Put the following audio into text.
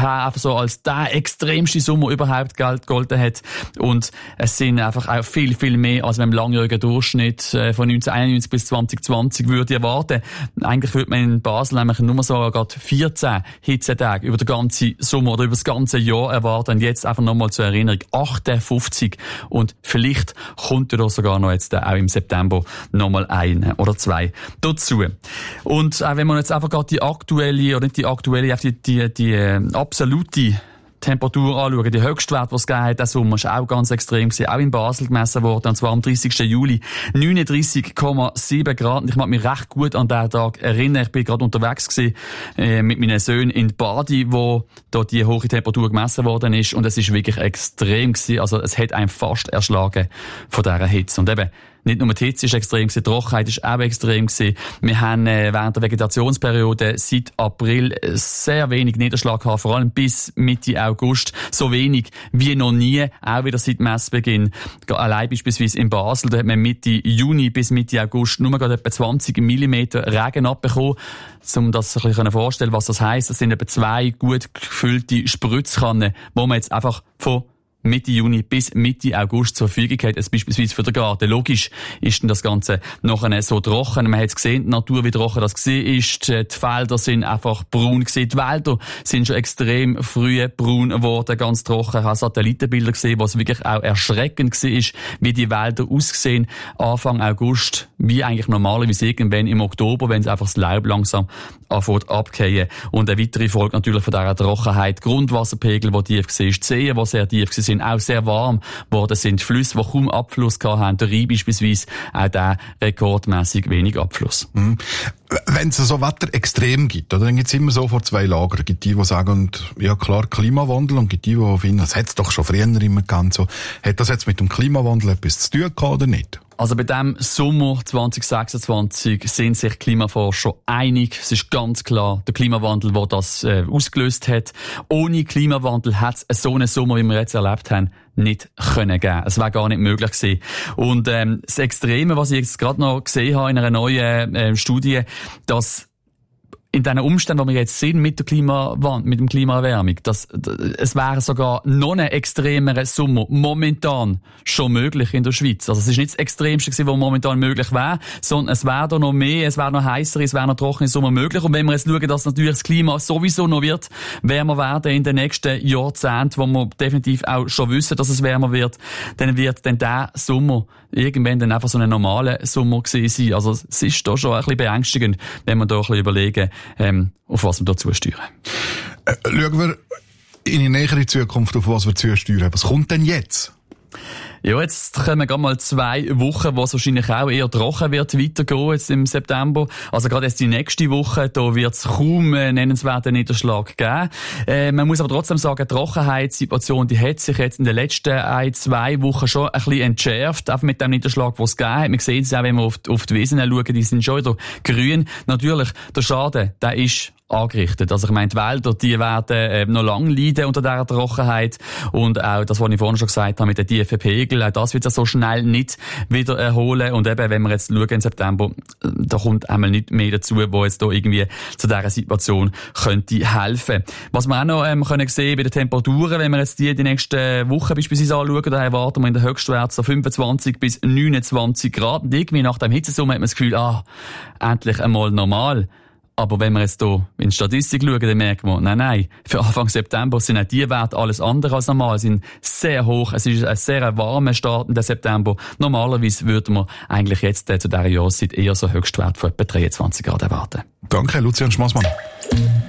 seither einfach so als der extremste Sommer überhaupt gegolten hat. Und es sind einfach auch viel, viel mehr, als man im langjährigen Durchschnitt von 1991 bis 2020 würde erwarten. Eigentlich würde man in Basel nämlich nur so gerade 14 Hitzetage über den ganzen Sommer oder über das ganze Jahr erwarten. Und jetzt einfach nochmal zur Erinnerung, 58. Und vielleicht kommt da sogar noch jetzt auch im September nochmal ein oder zwei dazu. Und auch wenn man jetzt einfach gerade die aktuelle, oder nicht die aktuelle, einfach die absolute Temperatur anschauen, die Höchstwerte, die es gegeben hat, der Sommer ist auch ganz extrem gewesen, auch in Basel gemessen worden, und zwar am 30. Juli 39,7 Grad. Und ich mag mich recht gut an diesen Tag erinnern. Ich bin gerade unterwegs gewesen, mit meinen Söhnen in Badi, wo dort die hohe Temperatur gemessen worden ist, und es ist wirklich extrem gewesen. Also es hat einen fast erschlagen von dieser Hitze. Und eben, nicht nur die Hitze ist extrem gewesen, die Trockenheit ist auch extrem gewesen. Wir haben während der Vegetationsperiode seit April sehr wenig Niederschlag gehabt, vor allem bis Mitte August. So wenig wie noch nie, auch wieder seit Messbeginn. Allein beispielsweise in Basel, da hat man Mitte Juni bis Mitte August nur gerade etwa 20 mm Regen abbekommen. Um das sich ein bisschen vorstellen, was das heisst. Das sind etwa 2 gut gefüllte Spritzkannen, wo man jetzt einfach von Mitte Juni bis Mitte August zur Verfügung hat, also beispielsweise für den Garten. Logisch ist denn das Ganze nachher so trocken. Man hat es gesehen, die Natur, wie trocken das gewesen ist. Die Felder sind einfach braun gewesen. Die Wälder sind schon extrem früh braun geworden, ganz trocken. Ich habe Satellitenbilder gesehen, was wirklich auch erschreckend war, wie die Wälder aussehen Anfang August, wie eigentlich normalerweise irgendwann im Oktober, wenn es einfach das Laub langsam anfängt abzugehen. Und eine weitere Folge natürlich von dieser Trockenheit. Grundwasserpegel, der tief war, die Seen, die sehr tief waren, auch sehr warm geworden sind. Flüsse, die kaum Abfluss hatten. Der Rhein beispielsweise, auch der rekordmässig wenig Abfluss. Mhm. Wenn es so Wetter extrem gibt, oder, dann gibt es immer so vor 2 Lager. Es gibt die sagen, ja klar, Klimawandel, und gibt die finden, das hat es doch schon früher immer gehabt. So. Hat das jetzt mit dem Klimawandel etwas zu tun gehabt oder nicht? Also bei dem Sommer 2026 sind sich Klimaforscher einig. Es ist ganz klar, der Klimawandel, der das ausgelöst hat. Ohne Klimawandel hat es so einen Sommer, wie wir jetzt erlebt haben, nicht können geben. Es wäre gar nicht möglich gewesen. Und das Extreme, was ich jetzt gerade noch gesehen habe in einer neuen Studie, dass in diesen Umständen, die wir jetzt sehen mit der mit dem Klimaerwärmung, es wäre sogar noch ein extremerer Sommer momentan schon möglich in der Schweiz. Also es ist nicht das Extremste gewesen, was momentan möglich wäre, sondern es wäre da noch mehr, es wäre noch heißer, es wäre noch trockener Sommer möglich. Und wenn wir jetzt schauen, dass natürlich das Klima sowieso noch wird wärmer werden in den nächsten Jahrzehnten, wo wir definitiv auch schon wissen, dass es wärmer wird, dann wird dann der Sommer irgendwann dann einfach so ein normaler Sommer gewesen sein. Also es ist da schon ein bisschen beängstigend, wenn wir da ein bisschen überlegen, auf was wir da zusteuern. Schauen wir in die nähere Zukunft, auf was wir zusteuern. Was kommt denn jetzt? Ja, jetzt kommen gerade mal 2 Wochen, wo es wahrscheinlich auch eher trocken wird weitergehen, jetzt im September. Also gerade jetzt die nächste Woche, da wird es kaum nennenswerten Niederschlag geben. Man muss aber trotzdem sagen, die Trockenheitssituation, die hat sich jetzt in den letzten 1-2 Wochen schon ein bisschen entschärft, auch mit dem Niederschlag, den es gegeben hat. Wir sehen es auch, wenn wir auf die Wiesen schauen, die sind schon wieder grün. Natürlich, der Schaden, der ist angerichtet. Also ich meine, die Wälder, die werden noch lange leiden unter dieser Trockenheit, und auch das, was ich vorhin schon gesagt habe mit den tiefen Pegeln, auch das wird sich so schnell nicht wieder erholen. Und eben, wenn wir jetzt schauen im September, da kommt einmal nicht mehr dazu, wo jetzt da irgendwie zu dieser Situation könnte helfen. Was wir auch noch können sehen bei den Temperaturen, wenn wir jetzt die nächsten Wochen beispielsweise anschauen, da erwarten wir in der Höchstwert so 25 bis 29 Grad. Und irgendwie nach dem Hitzesommer hat man das Gefühl, endlich einmal normal. Aber wenn wir jetzt hier in die Statistik schauen, dann merken wir, nein, für Anfang September sind auch die Werte alles andere als normal. Sie sind sehr hoch. Es ist ein sehr warmer Start in den September. Normalerweise würden wir eigentlich jetzt zu dieser Jahreszeit eher so Höchstwert von etwa 23 Grad erwarten. Danke, Lucian Schmassmann.